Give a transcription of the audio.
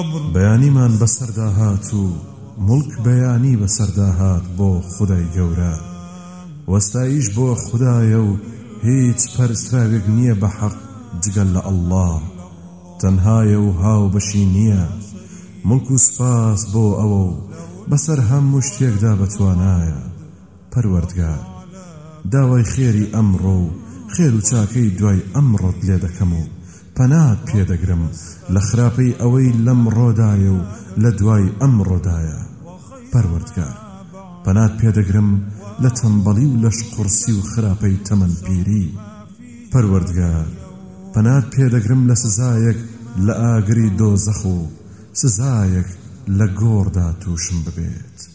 بەیانیمان بەسەردا هات و مڵک بەیانی بەسەردا هات بۆ خودای گەورە وەستایش بۆ خودایە و هیچ پەرستراوێک نییە بە حەق جگەل لە ئەڵڵا تەنهایە و هاو بەشی نییە مڵک و سپاس بۆ ئەوە و بەسەر هەموو شتێکدا بەتوانایە پەروەردگار داوای خێری ئەمڕۆ و خێر و چاکەی دوای ئەمڕۆت لێ دەکەم و پەنات پێدەگرم لە خراپەی ئەوەی لەمڕۆدایە و لە دوای ئەمڕۆدایە پەروەردگار پەنات پێدەگرم لە تەنبەڵی و لەش قورسی و خراپەی تەمەنپیری پەروەردگار پەنات پێدەگرم لە سزایەک لە ئاگری دۆزەخ و سزایەک لە گۆڕدا تووشم ببێت